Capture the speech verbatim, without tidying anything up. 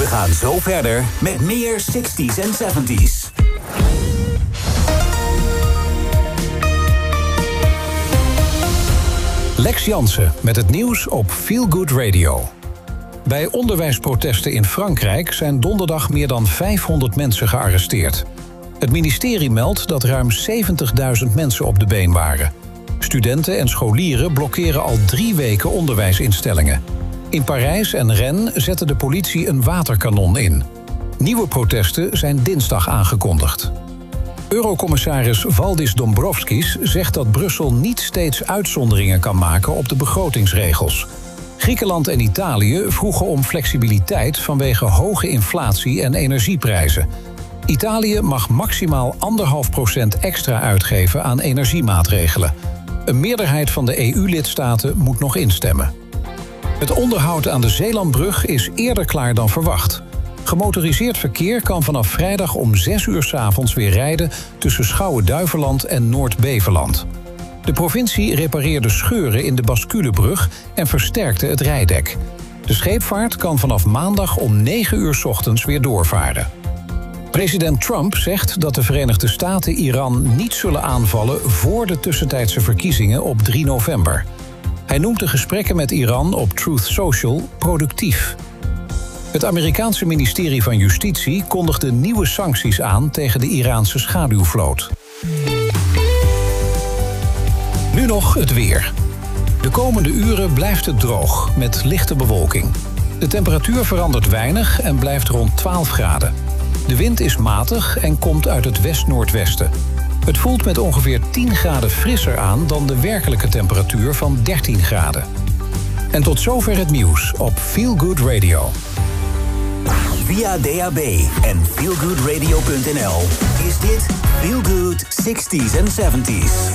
We gaan zo verder met meer zestig's en zeventig's. Lex Jansen met het nieuws op Feel Good Radio. Bij onderwijsprotesten in Frankrijk zijn donderdag meer dan vijfhonderd mensen gearresteerd. Het ministerie meldt dat ruim zeventigduizend mensen op de been waren. Studenten en scholieren blokkeren al drie weken onderwijsinstellingen. In Parijs en Rennes zette de politie een waterkanon in. Nieuwe protesten zijn dinsdag aangekondigd. Eurocommissaris Valdis Dombrovskis zegt dat Brussel niet steeds uitzonderingen kan maken op de begrotingsregels. Griekenland en Italië vroegen om flexibiliteit vanwege hoge inflatie en energieprijzen. Italië mag maximaal anderhalf procent extra uitgeven aan energiemaatregelen. Een meerderheid van de E U-lidstaten moet nog instemmen. Het onderhoud aan de Zeelandbrug is eerder klaar dan verwacht. Gemotoriseerd verkeer kan vanaf vrijdag om zes uur 's avonds weer rijden tussen Schouwen-Duiveland en Noord-Beveland. De provincie repareerde scheuren in de Basculebrug en versterkte het rijdek. De scheepvaart kan vanaf maandag om negen uur 's ochtends weer doorvaren. President Trump zegt dat de Verenigde Staten Iran niet zullen aanvallen voor de tussentijdse verkiezingen op drie november. Hij noemt de gesprekken met Iran op Truth Social productief. Het Amerikaanse ministerie van Justitie kondigde nieuwe sancties aan tegen de Iraanse schaduwvloot. Nu nog het weer. De komende uren blijft het droog, met lichte bewolking. De temperatuur verandert weinig en blijft rond twaalf graden. De wind is matig en komt uit het west-noordwesten. Het voelt met ongeveer tien graden frisser aan dan de werkelijke temperatuur van dertien graden. En tot zover het nieuws op Feel Good Radio. Via D A B en feel good radio punt n l is dit Feel Good zestig's en zeventig's.